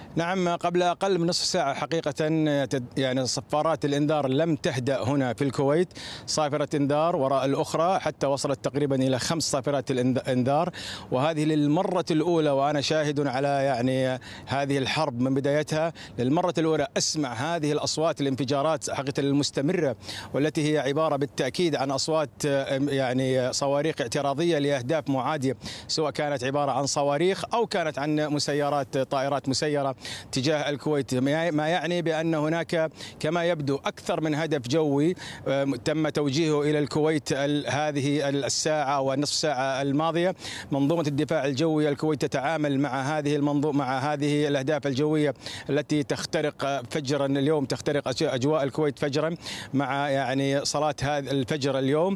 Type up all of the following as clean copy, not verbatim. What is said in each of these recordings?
نعم، قبل أقل من نصف ساعة حقيقة يعني صفارات الإنذار لم تهدأ هنا في الكويت، صافرة إنذار وراء الأخرى حتى وصلت تقريبا إلى 5 صافرات الإنذار، وهذه للمرة الأولى وأنا شاهد على يعني هذه الحرب من بدايتها. للمرة الأولى أسمع هذه الأصوات، الانفجارات حقيقة المستمرة، والتي هي عبارة بالتأكيد عن أصوات يعني صواريخ اعتراضية لأهداف معادية، سواء كانت عبارة عن صواريخ أو كانت عن مسيرات طائرات مسيرة تجاه الكويت، ما يعني بأن هناك كما يبدو أكثر من هدف جوي تم توجيهه إلى الكويت هذه الساعة والنصف ساعة الماضية. منظومة الدفاع الجوي الكويت تتعامل مع هذه الأهداف الجوية التي تخترق فجرا اليوم، تخترق أجواء الكويت فجرا مع يعني صلاة هذا الفجر اليوم.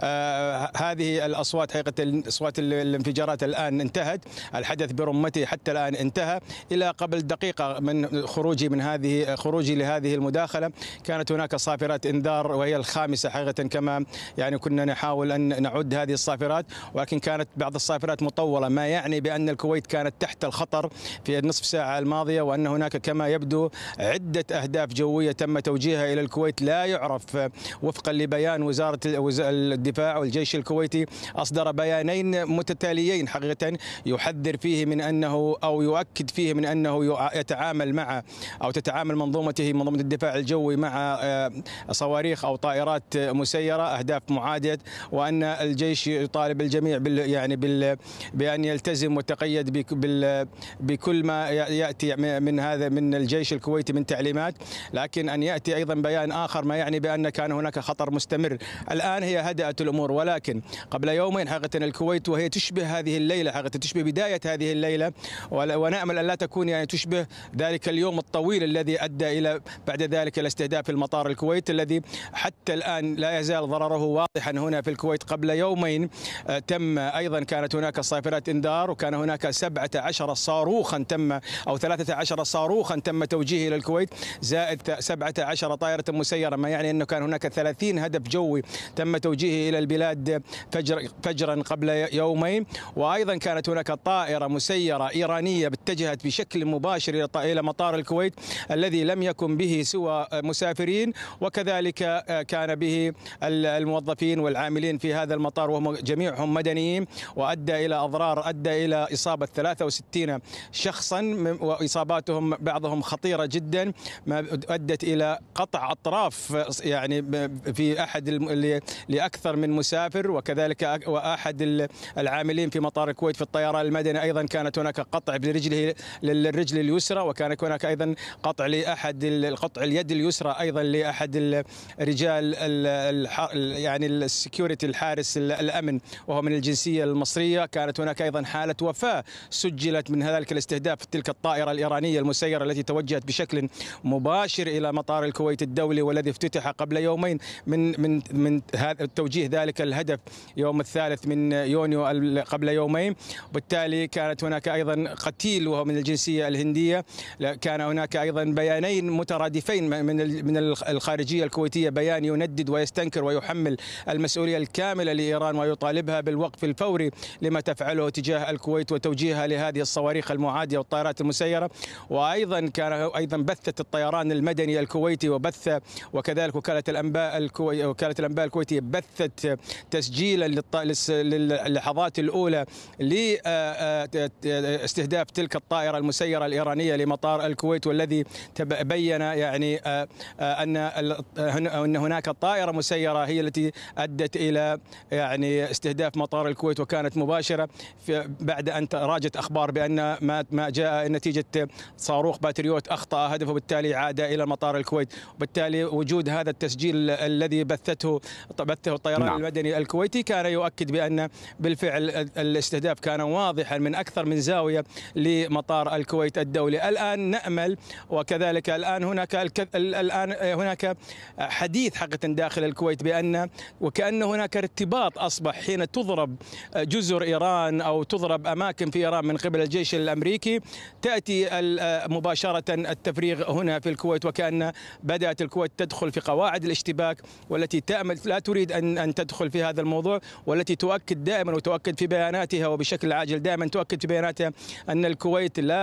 هذه الأصوات حقيقة أصوات الانفجارات الآن انتهت، الحدث برمته حتى الآن انتهى. إلى قبل دقيقة من خروجي لهذه المداخلة كانت هناك صافرات إنذار، وهي الخامسة حقيقة، كما يعني كنا نحاول أن نعد هذه الصافرات، ولكن كانت بعض الصافرات مطولة، ما يعني بأن الكويت كانت تحت الخطر في النصف ساعة الماضية، وأن هناك كما يبدو عدة أهداف جوية تم توجيهها إلى الكويت لا يعرف. وفقا لبيان وزارة الدفاع والجيش الكويتي، أصدر بيانين متتاليين حقيقة يحذر فيه من أنه أو يؤكد فيه من أنه يتعامل مع أو تتعامل منظومة الدفاع الجوي مع صواريخ أو طائرات مسيرة أهداف معادية، وأن الجيش يطالب الجميع بأن يلتزم ويتقيد بكل ما يأتي من الجيش الكويتي من تعليمات. لكن أن يأتي أيضا بيان آخر ما يعني بأن كان هناك خطر مستمر. الآن هي هدأت الأمور، ولكن قبل يومين حقيقة الكويت، وهي تشبه هذه الليلة حقيقة، تشبه بداية هذه الليلة، ونأمل أن لا تكون يعني تشبه ذلك اليوم الطويل الذي أدى إلى بعد ذلك إلى استهداف المطار الكويت، الذي حتى الآن لا يزال ضرره واضحا هنا في الكويت. قبل يومين تم أيضا كانت هناك صافرات إنذار، وكان هناك 17 صاروخا أو 13 صاروخا تم توجيهه إلى الكويت، زائد 17 طائرة مسيرة، ما يعني أنه كان هناك 30 هدف جوي تم توجيهه إلى البلاد فجرا قبل يومين. وأيضا كانت هناك طائرة مسيرة إيرانية اتجهت بشكل مباشر إلى مطار الكويت الذي لم يكن به سوى مسافرين، وكذلك كان به الموظفين والعاملين في هذا المطار، وهم جميعهم مدنيين، وأدى إلى أضرار، أدى إلى إصابة 63 شخصا، وإصاباتهم بعضهم خطيرة جدا، ما أدت إلى قطع أطراف يعني في أحد لأكثر من مسافر، وكذلك وأحد العاملين في مطار الكويت في الطيران المدني أيضا كانت هناك قطع للرجل اليسرى، وكان هناك أيضا قطع قطع اليد اليسرى أيضا لأحد الرجال يعني السكيورتي الحارس الأمن، وهو من الجنسية المصرية. كانت هناك أيضا حالة وفاة سجلت من ذلك الاستهداف، تلك الطائرة الإيرانية المسيرة التي توجهت بشكل مباشر إلى مطار الكويت الدولي، والذي افتتح قبل يومين من هذا توجيه ذلك الهدف يوم 3 من يونيو قبل يومين. وبالتالي كانت هناك أيضا قتيل وهو من الجنسية الهندية. كان هناك أيضا بيانين مترادفين من الخارجية الكويتية، بيان يندد ويستنكر ويحمل المسؤولية الكاملة لإيران ويطالبها بالوقف الفوري لما تفعله تجاه الكويت وتوجيهها لهذه الصواريخ المعادية والطائرات المسيرة. وأيضا بثت الطيران المدني الكويتي وكذلك وكالة الأنباء الكويتية بثت تسجيلا للحظات الأولى لاستهداف تلك الطائرة المسيرة الإيرانية لمطار الكويت، والذي بين يعني أن هناك طائرة مسيرة هي التي أدت إلى يعني استهداف مطار الكويت، وكانت مباشرة بعد أن راجت أخبار بأن ما جاء نتيجة صاروخ باتريوت أخطأ هدفه، وبالتالي عاد إلى مطار الكويت. وبالتالي وجود هذا التسجيل الذي بثه الطيران المدني الكويتي كان يؤكد بأن بالفعل الاستهداف كان واضحا من أكثر من زاوية لمطار الكويت الدولي. الآن نأمل، وكذلك الآن هناك حديث حقيقة داخل الكويت وكأن هناك ارتباط أصبح حين تضرب جزر إيران أو تضرب أماكن في إيران من قبل الجيش الأمريكي، تأتي مباشرة التفريغ هنا في الكويت، وكأن بدأت الكويت تدخل في قواعد الاشتباك، والتي لا تريد أن تدخل في هذا الموضوع، والتي تؤكد دائما وتؤكد في بياناتها وبشكل عاجل دائما تؤكد في بياناتها أن الكويت لا